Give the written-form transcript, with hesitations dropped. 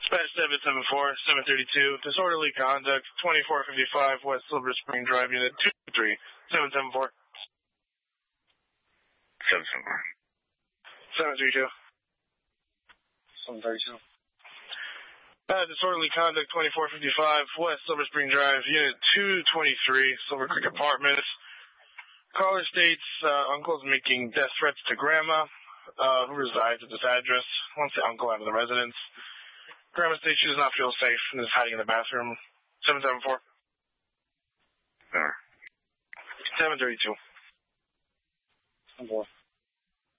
Dispatch 774, 732, disorderly conduct, 2455 West Silver Spring Drive, Unit 223, 774. 774. 732. Disorderly conduct, 2455 West Silver Spring Drive, Unit 223, Silver Creek Apartments. Caller states uncle's making death threats to grandma, who resides at this address. Wants the uncle out of the residence. Grandma states she does not feel safe and is hiding in the bathroom. 774. 732. 7.